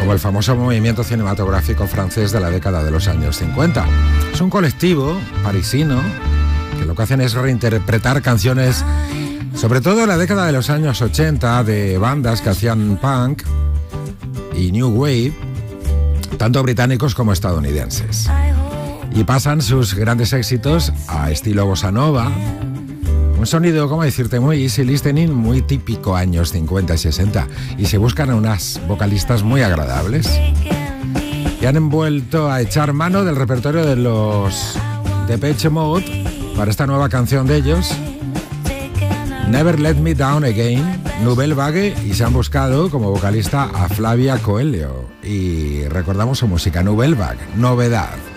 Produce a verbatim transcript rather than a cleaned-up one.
como el famoso movimiento cinematográfico francés de la década de los años cincuenta. Es un colectivo parisino que lo que hacen es reinterpretar canciones, sobre todo en la década de los años ochenta, de bandas que hacían punk y new wave, tanto británicos como estadounidenses. Y pasan sus grandes éxitos a estilo bossa nova, un sonido, como decirte, muy easy listening, muy típico años cincuenta y sesenta, y se buscan a unas vocalistas muy agradables. Y han vuelto a echar mano del repertorio de los Depeche Mode para esta nueva canción de ellos, Never Let Me Down Again, Nouvelle Vague, y se han buscado como vocalista a Flavia Coelho. Y recordamos su música, Nouvelle Vague, novedad.